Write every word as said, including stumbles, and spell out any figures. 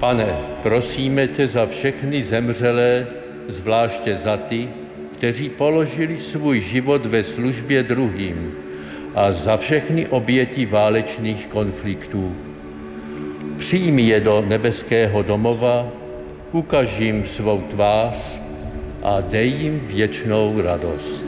Pane, prosíme tě za všechny zemřelé, zvláště za ty, kteří položili svůj život ve službě druhým, a za všechny oběti válečných konfliktů. Přijmi je do nebeského domova, ukaž jim svou tvář a dej jim věčnou radost.